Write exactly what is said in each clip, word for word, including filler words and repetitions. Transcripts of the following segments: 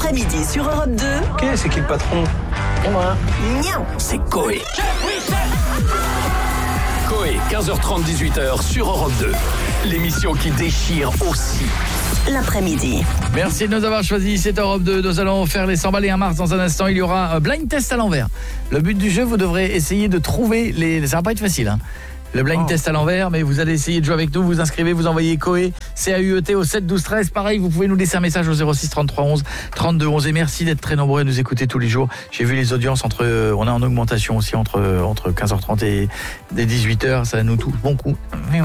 L'après-midi sur Europe deux. Ok, c'est qui le patron? C'est moi. Niam. C'est Coé. Coé, quinze heures trente, dix-huit heures sur Europe deux. L'émission qui déchire aussi. L'après-midi. Merci de nous avoir choisis, c'est Europe deux. Nous allons faire les cent balles et un mars. Dans un instant, il y aura un blind test à l'envers. Le but du jeu, vous devrez essayer de trouver les... Ça va pas être facile, hein. Le blind oh. test à l'envers, mais vous allez essayer de jouer avec nous, vous inscrivez, vous envoyez Coé, C A U E T au sept douze treize. Pareil, vous pouvez nous laisser un message au zéro six trente-trois onze trente-deux onze. Et merci d'être très nombreux à nous écouter tous les jours. J'ai vu les audiences entre, on est en augmentation aussi entre entre quinze heures trente et dix-huit heures. Ça nous touche bon coup.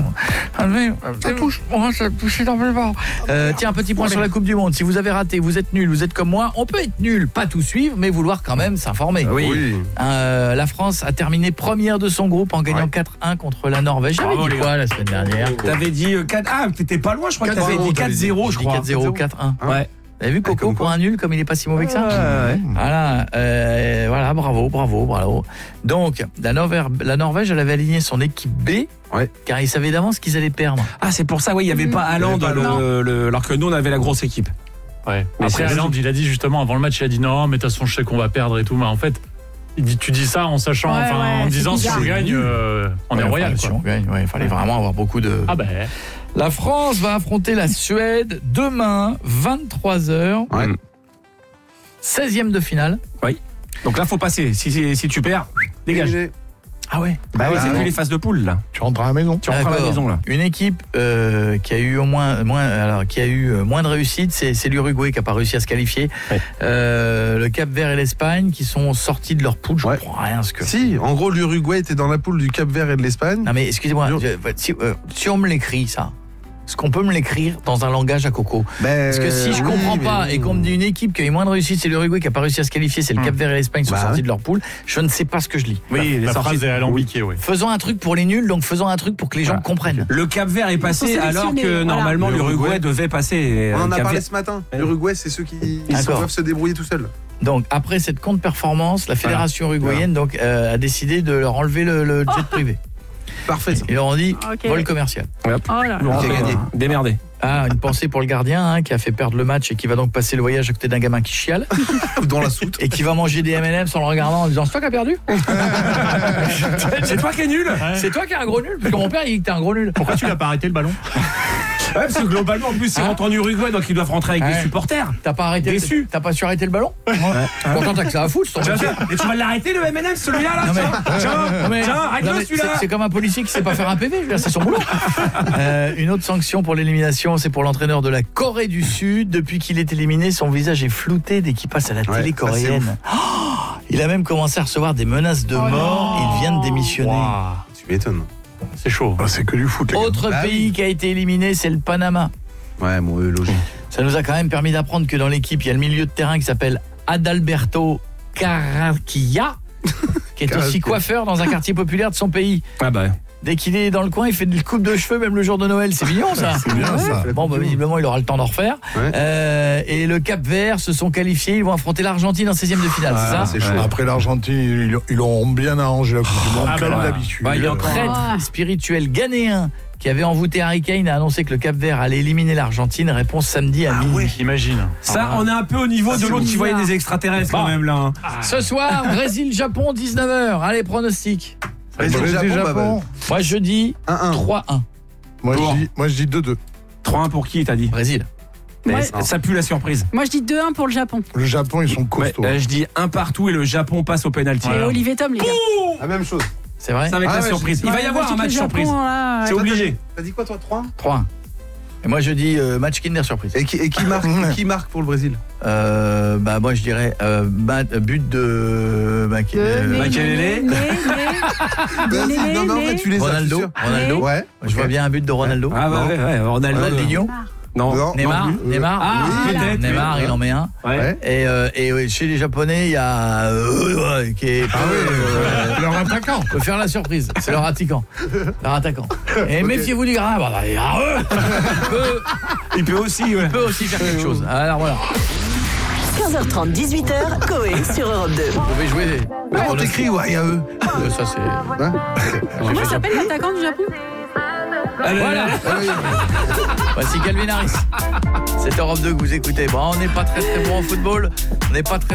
Ça touche, ça touche énormément. Euh, tiens, un petit point sur la Coupe du Monde. Si vous avez raté, vous êtes nul, vous êtes comme moi. On peut être nul, pas tout suivre, mais vouloir quand même s'informer. Oui. oui. Euh, la France a terminé première de son groupe en gagnant ouais. quatre un contre la Norvège. J'avais dit quoi la semaine dernière? T'avais dit quatre... Ah, t'étais pas loin, je crois que t'avais dit quatre zéro, je crois. quatre zéro, quatre un. Ouais. Vous avez vu Coco ouais, pour un nul, comme il est pas si mauvais que ça? ouais. Voilà, euh, voilà, bravo, bravo, bravo. Donc, la Norvège, la Norvège, elle avait aligné son équipe B, ouais. car ils savaient d'avance qu'ils allaient perdre. Ah, c'est pour ça, oui, il n'y avait pas Haaland, le, le, alors que nous, on avait la grosse équipe. Ouais. Mais après, Haaland, il a dit justement, avant le match, il a dit non, mais de toute façon, je sais qu'on va perdre et tout, mais en fait... Il dit, tu dis ça en sachant, ouais, enfin, ouais, en disant si on gagne, euh, on ouais, est royal. Si on gagne, ouais, il fallait vraiment avoir beaucoup de. Ah ben. La France va affronter la Suède demain, vingt-trois heures. Ouais. seizième de finale. Oui. Donc là, faut passer. Si, si, si tu perds, dégage. Ah ouais. Bah oui, c'est plus les phases de poule là. Tu rentres à la maison. Tu rentres à la maison là. Une équipe euh, qui a eu au moins, moins, alors qui a eu moins de réussite, c'est, c'est l'Uruguay qui a pas réussi à se qualifier. Ouais. Euh, le Cap-Vert et l'Espagne qui sont sortis de leur poule. Je ouais. comprends rien ce que. Si, en gros, l'Uruguay était dans la poule du Cap-Vert et de l'Espagne. Non mais excusez-moi, je, si, euh, si on me l'écrit ça. Est-ce qu'on peut me l'écrire dans un langage à coco? ben, Parce que si je comprends oui, pas et qu'on me dit une équipe qui a eu moins de réussite, c'est l'Uruguay qui a pas réussi à se qualifier, c'est le Cap-Vert et l'Espagne qui sont bah, sortis de leur poule, je ne sais pas ce que je lis. Oui, la, la phrase est alambiquée, oui. Faisons un truc pour les nuls, donc faisons un truc pour que les gens voilà. comprennent. Le Cap-Vert est passé alors que normalement voilà. l'Uruguay devait passer. On en a parlé ce matin. L'Uruguay, c'est ceux qui peuvent se débrouiller tout seuls. Donc après cette contre-performance, la fédération voilà. uruguayenne donc euh, a décidé de leur enlever le, le jet privé. Parfait. Ça. Ils leur ont dit okay. vol commercial. Hop. Oh là là. Okay, gagné. Démerdé. Ah, une pensée pour le gardien hein, qui a fait perdre le match et qui va donc passer le voyage à côté d'un gamin qui chiale dans la soute et qui va manger des M and M's en le regardant en disant c'est toi qui as perdu. C'est toi qui es nul. Ouais. C'est toi qui es un gros nul parce que mon père il dit que t'es un gros nul. Pourquoi tu l'as pas arrêté le ballon? Ouais, parce que globalement, en plus, ils hein rentrent en Uruguay, donc ils doivent rentrer avec ouais. des supporters. T'as pas arrêté Déçu. T'as pas su arrêter le ballon? Ouais. Pourtant, t'as que ça à foutre. Et tu vas l'arrêter, le M and M, celui-là, là? Non, mais, tiens, non, mais, tiens, arrête-le, celui-là. C'est, c'est comme un policier qui sait pas faire un P V, je veux dire, c'est son boulot. euh, une autre sanction pour l'élimination, c'est pour l'entraîneur de la Corée du Sud. Depuis qu'il est éliminé, son visage est flouté dès qu'il passe à la ouais, télé coréenne. Oh, il a même commencé à recevoir des menaces de mort. Oh il vient de démissionner. Wow. Tu m'étonnes. C'est chaud. Ah, c'est que du foot. Les Autre gars. pays bah, qui a été éliminé, c'est le Panama. Ouais, bon, euh, logique. Ça nous a quand même permis d'apprendre que dans l'équipe, il y a le milieu de terrain qui s'appelle Adalberto Caracchia, qui est aussi coiffeur dans un quartier populaire de son pays. Ah bah. Dès qu'il est dans le coin, il fait une coupe de cheveux même le jour de Noël. C'est mignon ça. C'est bien ça. Bon, bah, visiblement, il aura le temps d'en refaire. Ouais. Euh, et le Cap-Vert se sont qualifiés. Ils vont affronter l'Argentine en seizième de finale, ah, c'est ça? C'est chaud. Après l'Argentine, ils, ils auront bien arrangé la Coupe du Monde, ah, comme bah, d'habitude. Bah, il y a un prêtre spirituel ghanéen qui avait envoûté Harry Kane a annoncé que le Cap-Vert allait éliminer l'Argentine. Réponse samedi à ah minuit. Ouais. Imagine. Ça, ah, on est un peu au niveau ah, de l'autre qui voyait des extraterrestres bon. Quand même là. Hein. Ah. Ce soir, Brésil-Japon, dix-neuf heures. Allez, pronostic. Brésil-Japon. Moi, je dis trois un. Moi, je dis, moi, je dis deux deux. trois un pour qui, t'as dit? Brésil. Ouais. Ça pue la surprise. Moi, je dis deux un pour le Japon. Le Japon, ils sont costauds. Ouais, je dis un partout et le Japon passe au pénalty. Et Olivier Tom, les gars. La même chose. C'est vrai? Ça va être ah la ouais, surprise. Il va y avoir un match Japon, surprise. Là, c'est ouais. obligé. T'as dit quoi, toi? trois un? trois un. Et moi, je dis euh, match Kinder surprise. Et qui, et qui, marque, qui marque pour le Brésil? euh, Bah, moi, je dirais euh, bah, but de. Bah, euh, Makelele. Non, non, mais tu les as. Ronaldo. Ronaldo. Ouais. Je vois bien un but de Ronaldo. Ah, ouais, ouais, ouais. Ronaldo. Ronaldinho. Non. non, Neymar, non, Neymar, ah, oui, peut-être. Neymar, il en met un. Ouais. Et, euh, et chez les Japonais, il y a euh, qui est ah oui, euh, leur attaquant. Peut faire la surprise. C'est leur attaquant, leur attaquant. Et okay. Méfiez-vous du grain. Bah, bah, il, peut, il peut aussi, ouais. il peut aussi faire quelque chose. Alors voilà. quinze heures trente, dix-huit heures, Coé sur Europe deux. Vous pouvez jouer. Mais on t'écrit, ouais, il y a eux. Ça c'est. Comment s'appelle l'attaquant du Japon? Voilà. Voici Calvin Harris. C'est Europe deux que vous écoutez. Bon, on n'est pas très très bon en football. On n'est pas très